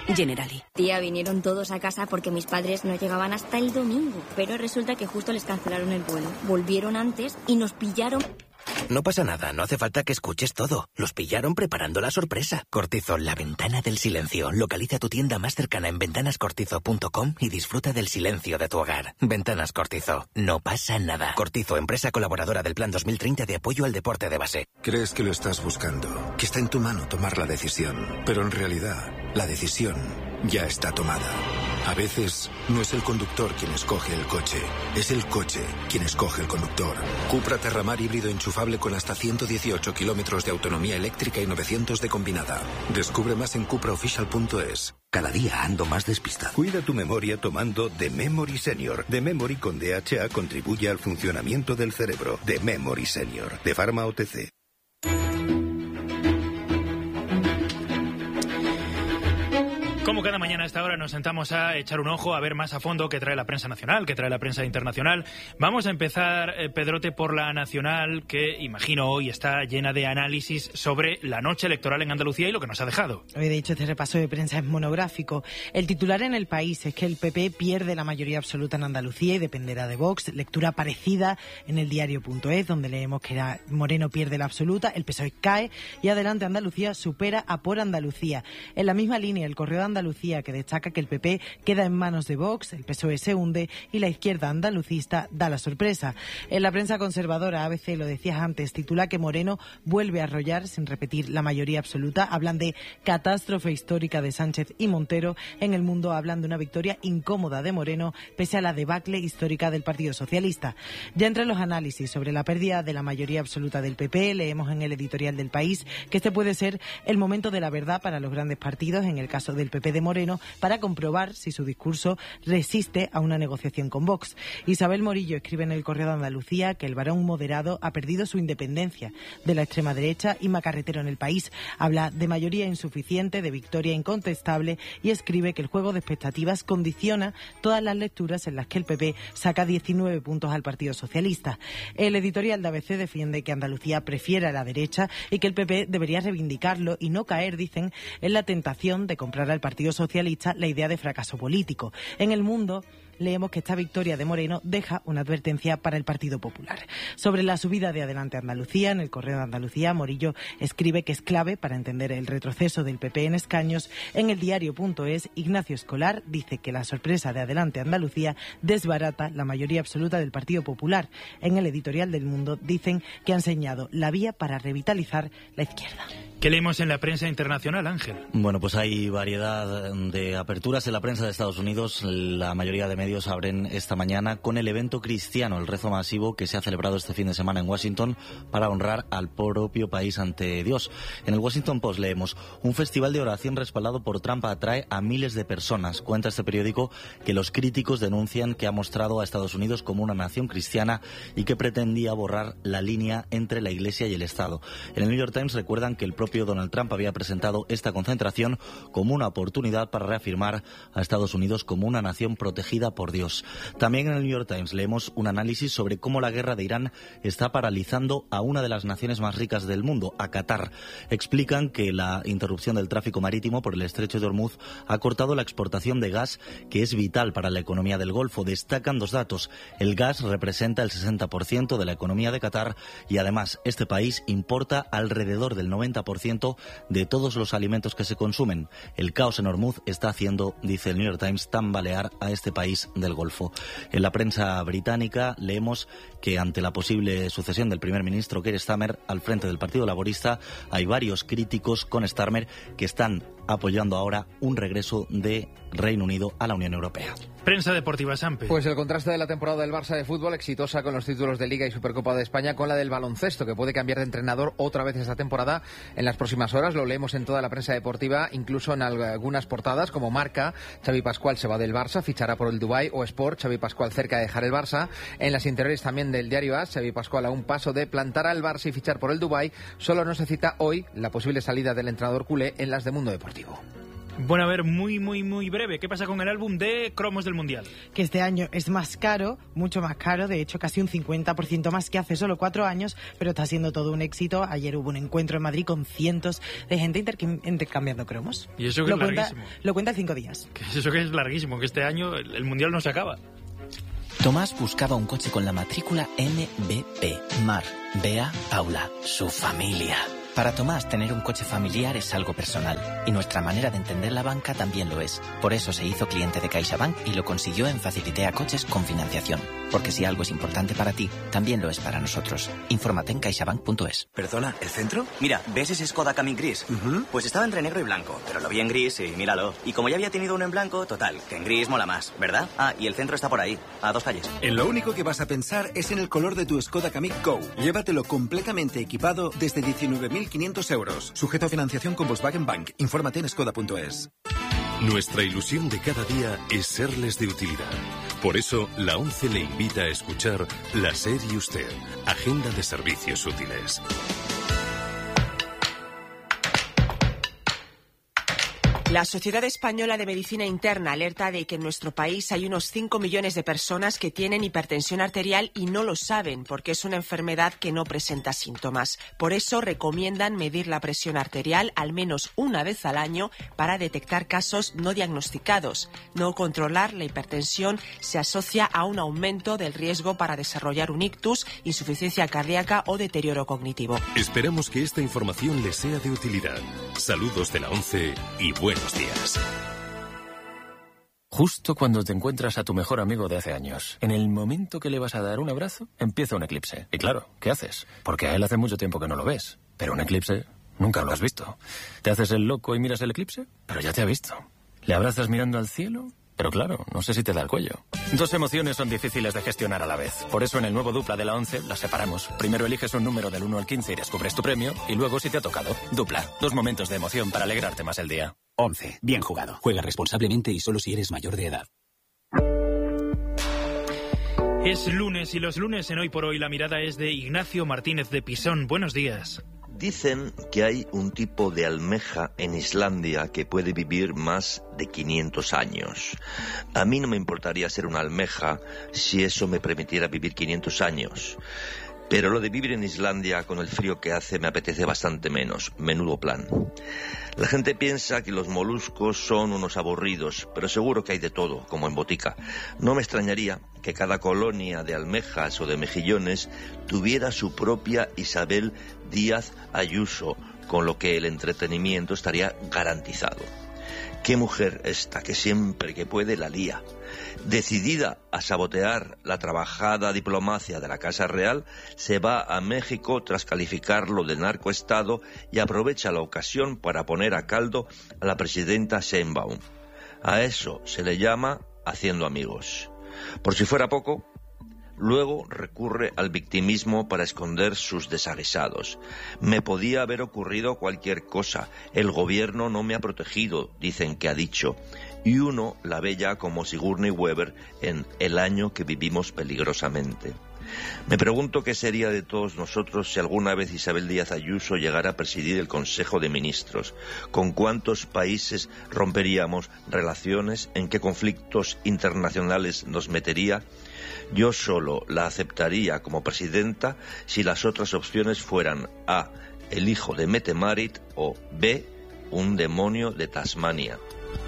Generali. Tía, vinieron todos a casa porque mis padres no llegaban hasta el domingo, pero resulta que justo les cancelaron el vuelo. Volvieron antes y nos pillaron... No pasa nada, no hace falta que escuches todo. Los pillaron preparando la sorpresa. Cortizo, la ventana del silencio. Localiza tu tienda más cercana en ventanas cortizo punto com y disfruta del silencio de tu hogar. Ventanas Cortizo, no pasa nada. Cortizo, empresa colaboradora del Plan dos mil treinta de apoyo al deporte de base. Crees que lo estás buscando, que está en tu mano tomar la decisión, pero en realidad, la decisión ya está tomada. A veces, no es el conductor quien escoge el coche, es el coche quien escoge el conductor. Cupra Terramar híbrido enchufable con hasta ciento dieciocho kilómetros de autonomía eléctrica y novecientos de combinada. Descubre más en cupra official punto es. Cada día ando más despistado. Cuida tu memoria tomando The Memory Senior. The Memory con D H A contribuye al funcionamiento del cerebro. The Memory Senior, de Pharma O T C. Como cada mañana a esta hora nos sentamos a echar un ojo, a ver más a fondo qué trae la prensa nacional, qué trae la prensa internacional. Vamos a empezar, eh, Pedrote, por la nacional, que imagino hoy está llena de análisis sobre la noche electoral en Andalucía y lo que nos ha dejado. Hoy, de hecho, este repaso de prensa es monográfico. El titular en El País es que el P P pierde la mayoría absoluta en Andalucía y dependerá de Vox. Lectura parecida en el diario punto es, donde leemos que la Moreno pierde la absoluta, el P S O E cae y Adelante Andalucía supera a Por Andalucía. En la misma línea, el Correo de Andalucía, que destaca que el P P queda en manos de Vox, el P S O E se hunde y la izquierda andalucista da la sorpresa. En la prensa conservadora, A B C, lo decías antes, titula que Moreno vuelve a arrollar sin repetir la mayoría absoluta. Hablan de catástrofe histórica de Sánchez y Montero. En El Mundo hablan de una victoria incómoda de Moreno pese a la debacle histórica del Partido Socialista. Ya entre los análisis sobre la pérdida de la mayoría absoluta del P P, leemos en el editorial del País que este puede ser el momento de la verdad para los grandes partidos, en el caso del P P de Moreno, para comprobar si su discurso resiste a una negociación con Vox. Isabel Morillo escribe en el Correo de Andalucía que el varón moderado ha perdido su independencia de la extrema derecha. y Macarretero en El País habla de mayoría insuficiente, de victoria incontestable y escribe que el juego de expectativas condiciona todas las lecturas en las que el P P saca diecinueve puntos al Partido Socialista. El editorial de A B C defiende que Andalucía prefiere a la derecha y que el P P debería reivindicarlo y no caer, dicen, en la tentación de comprar al Partido Socialista la idea de fracaso político. En El Mundo leemos que esta victoria de Moreno deja una advertencia para el Partido Popular. Sobre la subida de Adelante Andalucía, en el Correo de Andalucía, Morillo escribe que es clave para entender el retroceso del P P en escaños. En el diario punto es, Ignacio Escolar dice que la sorpresa de Adelante Andalucía desbarata la mayoría absoluta del Partido Popular. En el editorial del Mundo dicen que ha enseñado la vía para revitalizar la izquierda. ¿Qué leemos en la prensa internacional, Ángel? Bueno, pues hay variedad de aperturas en la prensa de Estados Unidos. La mayoría de medios abren esta mañana con el evento cristiano, el rezo masivo que se ha celebrado este fin de semana en Washington para honrar al propio país ante Dios. En el Washington Post leemos: un festival de oración respaldado por Trump atrae a miles de personas. Cuenta este periódico que los críticos denuncian que ha mostrado a Estados Unidos como una nación cristiana y que pretendía borrar la línea entre la Iglesia y el Estado. En el New York Times recuerdan que el propio Donald Trump había presentado esta concentración como una oportunidad para reafirmar a Estados Unidos como una nación protegida por Dios. También en el New York Times leemos un análisis sobre cómo la guerra de Irán está paralizando a una de las naciones más ricas del mundo, a Qatar. Explican que la interrupción del tráfico marítimo por el estrecho de Hormuz ha cortado la exportación de gas, que es vital para la economía del Golfo. Destacan dos datos: el gas representa el sesenta por ciento de la economía de Qatar y además este país importa alrededor del noventa por ciento de todos los alimentos que se consumen. El caos en Hormuz está haciendo, dice el New York Times, tambalear a este país del Golfo. En la prensa británica leemos que ante la posible sucesión del primer ministro Keir Starmer al frente del Partido Laborista, hay varios críticos con Starmer que están apoyando ahora un regreso de Reino Unido a la Unión Europea. Prensa deportiva, Sampe. Pues el contraste de la temporada del Barça de fútbol, exitosa con los títulos de Liga y Supercopa de España, con la del baloncesto, que puede cambiar de entrenador otra vez esta temporada en las próximas horas. Lo leemos en toda la prensa deportiva, incluso en algunas portadas como Marca. Xavi Pascual se va del Barça, fichará por el Dubái, o Sport, Xavi Pascual cerca de dejar el Barça. En las interiores también del diario AS, Xavi Pascual a un paso de plantar al Barça y fichar por el Dubái. Solo no se cita hoy la posible salida del entrenador culé en las de Mundo Deportivo. Bueno, a ver, muy, muy, muy breve. ¿Qué pasa con el álbum de cromos del Mundial? Que este año es más caro, mucho más caro, de hecho casi un cincuenta por ciento más que hace solo cuatro años, pero está siendo todo un éxito. Ayer hubo un encuentro en Madrid con cientos de gente intercam- intercambiando cromos. Y eso que lo es cuenta, larguísimo. Lo cuenta en cinco días. Que eso que es larguísimo, que este año el, el Mundial no se acaba. Tomás buscaba un coche con la matrícula M B P. Mar, Bea, Paula, su familia. Para Tomás, tener un coche familiar es algo personal, y nuestra manera de entender la banca también lo es. Por eso se hizo cliente de CaixaBank y lo consiguió en Facilitea Coches con financiación. Porque si algo es importante para ti, también lo es para nosotros. Infórmate en caixabank punto es. ¿Perdona, el centro? Mira, ¿ves ese Skoda Kamiq gris? Uh-huh. Pues estaba entre negro y blanco, pero lo vi en gris y míralo. Y como ya había tenido uno en blanco, total, que en gris mola más, ¿verdad? Ah, y el centro está por ahí, a dos calles. En lo único que vas a pensar es en el color de tu Skoda Kamiq Go. Llévatelo completamente equipado desde diecinueve mil quinientos euros. Sujeto a financiación con Volkswagen Bank. Infórmate en skoda punto es. Nuestra ilusión de cada día es serles de utilidad. Por eso, la ONCE le invita a escuchar La SER y Usted, Agenda de Servicios Útiles. La Sociedad Española de Medicina Interna alerta de que en nuestro país hay unos cinco millones de personas que tienen hipertensión arterial y no lo saben porque es una enfermedad que no presenta síntomas. Por eso recomiendan medir la presión arterial al menos una vez al año para detectar casos no diagnosticados. No controlar la hipertensión se asocia a un aumento del riesgo para desarrollar un ictus, insuficiencia cardíaca o deterioro cognitivo. Esperamos que esta información les sea de utilidad. Saludos de la ONCE y buenos días. Justo cuando te encuentras a tu mejor amigo de hace años, en el momento que le vas a dar un abrazo, empieza un eclipse. Y claro, ¿qué haces? Porque a él hace mucho tiempo que no lo ves. Pero un eclipse nunca lo has visto. ¿Te haces el loco y miras el eclipse? Pero ya te ha visto. ¿Le abrazas mirando al cielo? Pero claro, no sé si te da el cuello. Dos emociones son difíciles de gestionar a la vez. Por eso en el nuevo Dupla de la ONCE las separamos. Primero eliges un número del uno al quince y descubres tu premio. Y luego si te ha tocado. Dupla. Dos momentos de emoción para alegrarte más el día. ONCE. Bien jugado. Juega responsablemente y solo si eres mayor de edad. Es lunes y los lunes en Hoy por Hoy la mirada es de Ignacio Martínez de Pisón. Buenos días. Dicen que hay un tipo de almeja en Islandia que puede vivir más de quinientos años. A mí no me importaría ser una almeja si eso me permitiera vivir quinientos años. Pero lo de vivir en Islandia con el frío que hace me apetece bastante menos. Menudo plan. La gente piensa que los moluscos son unos aburridos, pero seguro que hay de todo, como en botica. No me extrañaría que cada colonia de almejas o de mejillones tuviera su propia Isabel Díaz Ayuso, con lo que el entretenimiento estaría garantizado. Qué mujer esta, que siempre que puede la lía. Decidida a sabotear la trabajada diplomacia de la Casa Real, se va a México tras calificarlo de narcoestado y aprovecha la ocasión para poner a caldo a la presidenta Sheinbaum. A eso se le llama haciendo amigos. Por si fuera poco, luego recurre al victimismo para esconder sus desaguisados. Me podía haber ocurrido cualquier cosa. El gobierno no me ha protegido, dicen que ha dicho. Y uno la ve ya como Sigourney Weaver en El año que vivimos peligrosamente. Me pregunto qué sería de todos nosotros si alguna vez Isabel Díaz Ayuso llegara a presidir el Consejo de Ministros. ¿Con cuántos países romperíamos relaciones? ¿En qué conflictos internacionales nos metería? Yo solo la aceptaría como presidenta si las otras opciones fueran A, el hijo de Mette Marit, o B, un demonio de Tasmania.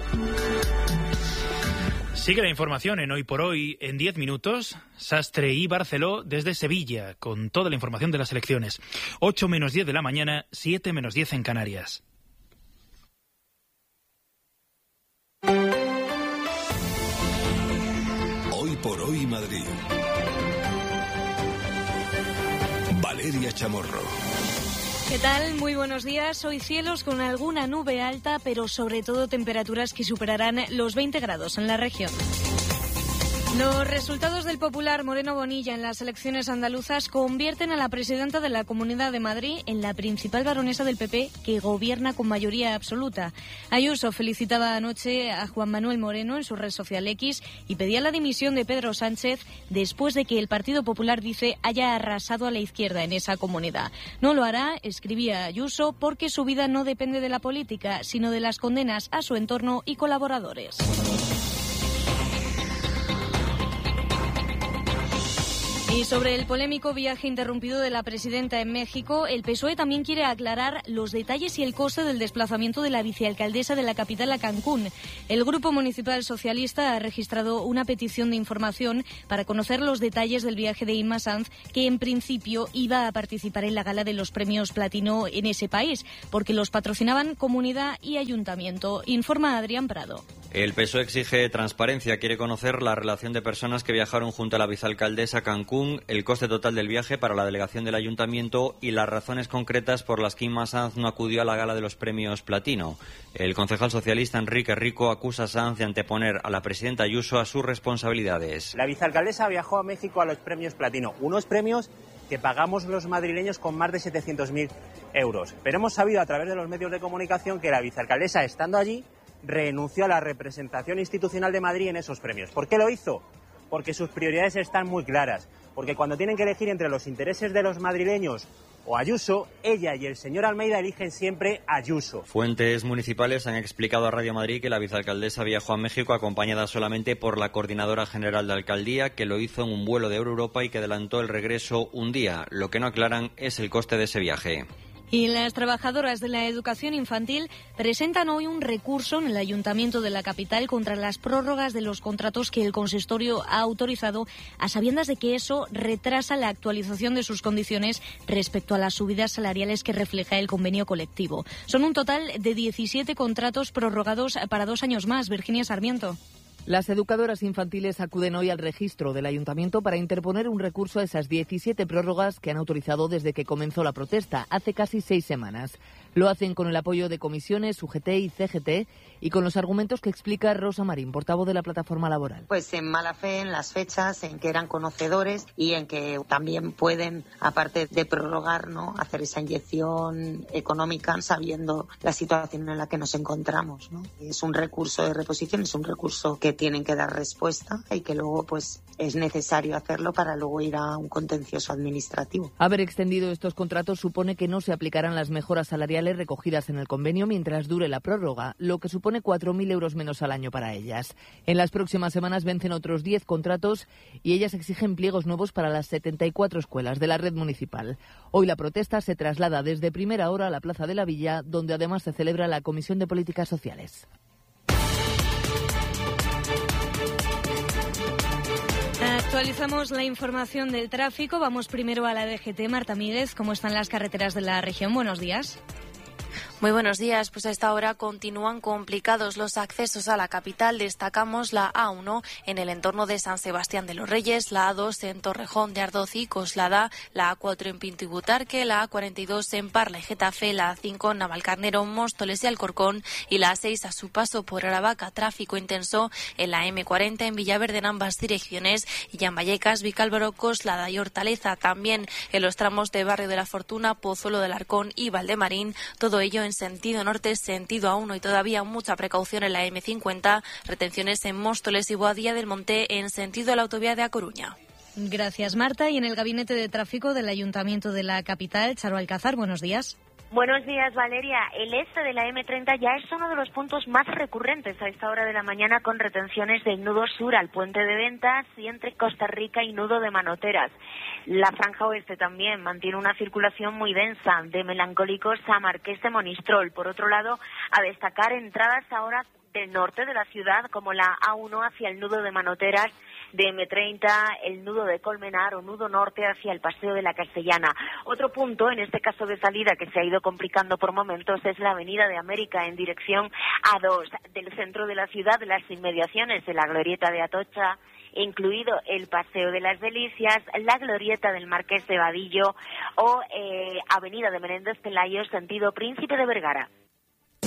Sigue la información en Hoy por Hoy en diez minutos. Sastre y Barceló desde Sevilla, con toda la información de las elecciones. ocho menos diez de la mañana, siete menos diez en Canarias. Hoy por Hoy Madrid. Valeria Chamorro. ¿Qué tal? Muy buenos días. Hoy cielos con alguna nube alta, pero sobre todo temperaturas que superarán los veinte grados en la región. Los resultados del popular Moreno Bonilla en las elecciones andaluzas convierten a la presidenta de la Comunidad de Madrid en la principal baronesa del P P que gobierna con mayoría absoluta. Ayuso felicitaba anoche a Juan Manuel Moreno en su red social X y pedía la dimisión de Pedro Sánchez después de que el Partido Popular, dice, haya arrasado a la izquierda en esa comunidad. No lo hará, escribía Ayuso, porque su vida no depende de la política, sino de las condenas a su entorno y colaboradores. Y sobre el polémico viaje interrumpido de la presidenta en México, el P S O E también quiere aclarar los detalles y el coste del desplazamiento de la vicealcaldesa de la capital a Cancún. El Grupo Municipal Socialista ha registrado una petición de información para conocer los detalles del viaje de Inma Sanz, que en principio iba a participar en la gala de los premios Platino en ese país, porque los patrocinaban Comunidad y Ayuntamiento. Informa Adrián Prado. El P S O E exige transparencia, quiere conocer la relación de personas que viajaron junto a la vicealcaldesa a Cancún, el coste total del viaje para la delegación del ayuntamiento y las razones concretas por las que Inma Sanz no acudió a la gala de los premios Platino. El concejal socialista Enrique Rico acusa a Sanz de anteponer a la presidenta Ayuso a sus responsabilidades. La vicealcaldesa viajó a México a los premios Platino, unos premios que pagamos los madrileños con más de setecientos mil euros. Pero hemos sabido a través de los medios de comunicación que la vicealcaldesa, estando allí, renunció a la representación institucional de Madrid en esos premios. ¿Por qué lo hizo? Porque sus prioridades están muy claras. Porque cuando tienen que elegir entre los intereses de los madrileños o Ayuso, ella y el señor Almeida eligen siempre Ayuso. Fuentes municipales han explicado a Radio Madrid que la vicealcaldesa viajó a México acompañada solamente por la coordinadora general de alcaldía, que lo hizo en un vuelo de Europa y que adelantó el regreso un día. Lo que no aclaran es el coste de ese viaje. Y las trabajadoras de la educación infantil presentan hoy un recurso en el Ayuntamiento de la capital contra las prórrogas de los contratos que el consistorio ha autorizado, a sabiendas de que eso retrasa la actualización de sus condiciones respecto a las subidas salariales que refleja el convenio colectivo. Son un total de diecisiete contratos prorrogados para dos años más. Virginia Sarmiento. Las educadoras infantiles acuden hoy al registro del Ayuntamiento para interponer un recurso a esas diecisiete prórrogas que han autorizado desde que comenzó la protesta, hace casi seis semanas. Lo hacen con el apoyo de comisiones, U G T y C G T y con los argumentos que explica Rosa Marín, portavoz de la plataforma laboral. Pues en mala fe, en las fechas, en que eran conocedores y en que también pueden, aparte de prorrogar, ¿no?, hacer esa inyección económica sabiendo la situación en la que nos encontramos, ¿no? Es un recurso de reposición, es un recurso que tienen que dar respuesta y que luego pues es necesario hacerlo para luego ir a un contencioso administrativo. Haber extendido estos contratos supone que no se aplicarán las mejoras salariales recogidas en el convenio mientras dure la prórroga, lo que supone cuatro mil euros menos al año para ellas. En las próximas semanas vencen otros diez contratos y ellas exigen pliegos nuevos para las setenta y cuatro escuelas de la red municipal. Hoy la protesta se traslada desde primera hora a la Plaza de la Villa, donde además se celebra la Comisión de Políticas Sociales. Actualizamos la información del tráfico. Vamos primero a la D G T. Marta Míguez, ¿cómo están las carreteras de la región? Buenos días. Muy buenos días. Pues a esta hora continúan complicados los accesos a la capital. Destacamos la A uno en el entorno de San Sebastián de los Reyes, la A dos en Torrejón de Ardoz y Coslada, la A cuatro en Pinto y Butarque, la A cuarenta y dos en Parla y Getafe, la A cinco en Navalcarnero, Móstoles y Alcorcón y la A seis a su paso por Aravaca. Tráfico intenso en la M cuarenta en Villaverde en ambas direcciones y en Vallecas, Vicálvaro, Coslada y Hortaleza. También en los tramos de Barrio de la Fortuna, Pozuelo del Arcón y Valdemarín. Todo ello en sentido norte, sentido A uno y todavía mucha precaución en la M cincuenta, retenciones en Móstoles y Boadilla del Monte en sentido a la autovía de A Coruña. Gracias, Marta. Y en el Gabinete de Tráfico del Ayuntamiento de la capital, Charo Alcázar, buenos días. Buenos días, Valeria. El este de la M treinta ya es uno de los puntos más recurrentes a esta hora de la mañana, con retenciones del nudo sur al puente de Ventas y entre Costa Rica y nudo de Manoteras. La franja oeste también mantiene una circulación muy densa de Melancólicos a Marqués de Monistrol. Por otro lado, a destacar entradas ahora del norte de la ciudad, como la A uno hacia el nudo de Manoteras, de M treinta, el nudo de Colmenar o nudo norte hacia el Paseo de la Castellana. Otro punto, en este caso de salida, que se ha ido complicando por momentos, es la Avenida de América en dirección A dos, del centro de la ciudad, de las inmediaciones de la Glorieta de Atocha, incluido el Paseo de las Delicias, la Glorieta del Marqués de Vadillo o eh, Avenida de Menéndez Pelayo, sentido Príncipe de Vergara.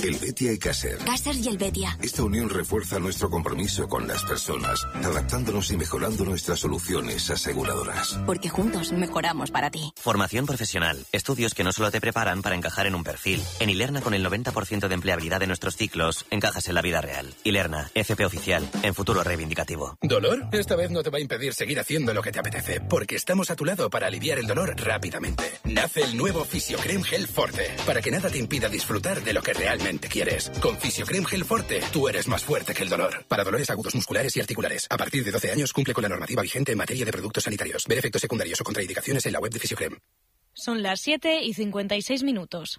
Helvetia y Caser. Caser y Helvetia. Esta unión refuerza nuestro compromiso con las personas, adaptándonos y mejorando nuestras soluciones aseguradoras. Porque juntos mejoramos para ti. Formación profesional. Estudios que no solo te preparan para encajar en un perfil. En Ilerna, con el noventa por ciento de empleabilidad de nuestros ciclos, encajas en la vida real. Ilerna, F P oficial, en futuro reivindicativo. ¿Dolor? Esta vez no te va a impedir seguir haciendo lo que te apetece, porque estamos a tu lado para aliviar el dolor rápidamente. Nace el nuevo Fisiocrem Gel Forte, para que nada te impida disfrutar de lo que realmente quieres. Con Fisiocrem Gel Forte, tú eres más fuerte que el dolor. Para dolores agudos musculares y articulares. A partir de doce años, cumple con la normativa vigente en materia de productos sanitarios. Ver efectos secundarios o contraindicaciones en la web de Fisiocrem. Son las siete y cincuenta y seis minutos.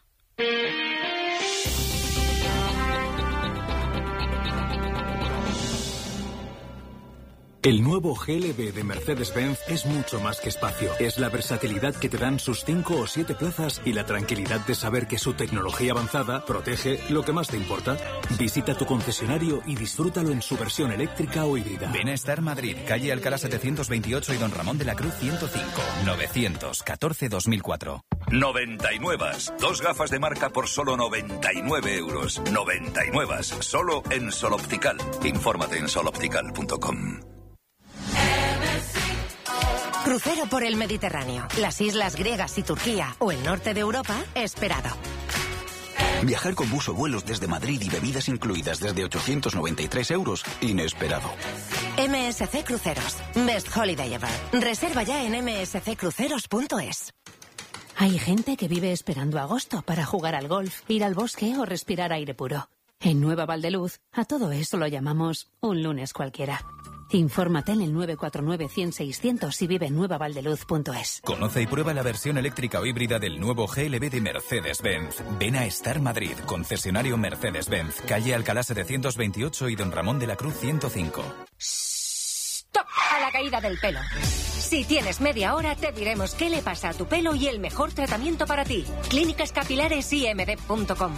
El nuevo G L B de Mercedes-Benz es mucho más que espacio. Es la versatilidad que te dan sus cinco o siete plazas y la tranquilidad de saber que su tecnología avanzada protege lo que más te importa. Visita tu concesionario y disfrútalo en su versión eléctrica o híbrida. Ven a Star Madrid, calle Alcalá setecientos veintiocho y Don Ramón de la Cruz ciento cinco, novecientos catorce dos mil cuatro. noventa y nueve. Dos gafas de marca por solo noventa y nueve euros. noventa y nueve. Solo en Sol Optical. Infórmate en sol optical punto com. Crucero por el Mediterráneo, las islas griegas y Turquía o el norte de Europa, esperado. Viajar con bus o vuelos desde Madrid y bebidas incluidas desde ochocientos noventa y tres euros, inesperado. M S C Cruceros, Best Holiday Ever. Reserva ya en m s c cruceros punto es. Hay gente que vive esperando agosto para jugar al golf, ir al bosque o respirar aire puro. En Nueva Valdeluz, a todo eso lo llamamos un lunes cualquiera. Infórmate en el nueve cuatro nueve, cien, seiscientos y vive en nueva valdeluz punto es. Conoce y prueba la versión eléctrica o híbrida del nuevo G L B de Mercedes-Benz. Ven a Star Madrid, concesionario Mercedes-Benz, calle Alcalá setecientos veintiocho y Don Ramón de la Cruz ciento cinco. ¡Stop! A la caída del pelo. Si tienes media hora, te diremos qué le pasa a tu pelo y el mejor tratamiento para ti. Clínicas Capilares I M D punto com.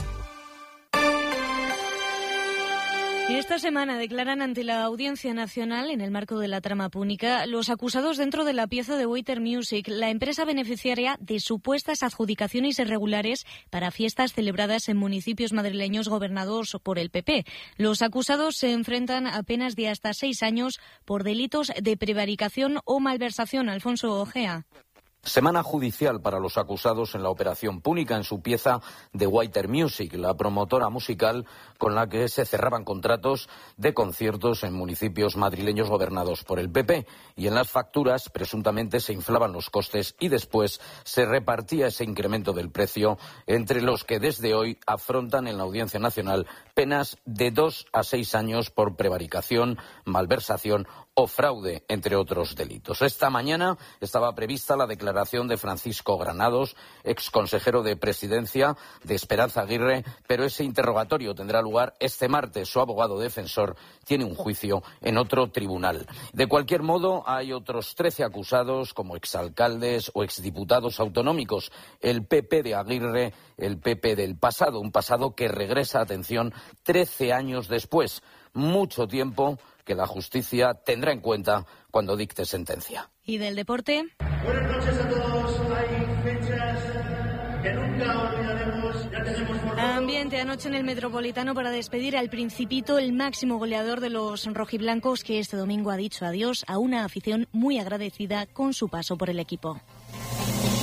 Esta semana declaran ante la Audiencia Nacional, en el marco de la trama púnica, los acusados dentro de la pieza de Waiter Music, la empresa beneficiaria de supuestas adjudicaciones irregulares para fiestas celebradas en municipios madrileños gobernados por el P P. Los acusados se enfrentan a penas de hasta seis años por delitos de prevaricación o malversación. Alfonso Ojea. Semana judicial para los acusados en la operación púnica en su pieza The Waiter Music, la promotora musical con la que se cerraban contratos de conciertos en municipios madrileños gobernados por el P P. Y en las facturas presuntamente se inflaban los costes y después se repartía ese incremento del precio entre los que desde hoy afrontan en la Audiencia Nacional penas de dos a seis años por prevaricación, malversación o fraude, entre otros delitos. Esta mañana estaba prevista la declaración de Francisco Granados, ex consejero de Presidencia de Esperanza Aguirre, pero ese interrogatorio tendrá lugar este martes. Su abogado defensor tiene un juicio en otro tribunal. De cualquier modo, hay otros trece acusados como exalcaldes o exdiputados autonómicos. El P P de Aguirre, el P P del pasado, un pasado que regresa, atención, trece años después. Mucho tiempo que la justicia tendrá en cuenta cuando dicte sentencia. ¿Y del deporte? Buenas noches a todos. Hay fechas que nunca olvidaremos. Ya tenemos por Ambiente anoche en el Metropolitano para despedir al Principito, el máximo goleador de los rojiblancos, que este domingo ha dicho adiós a una afición muy agradecida con su paso por el equipo.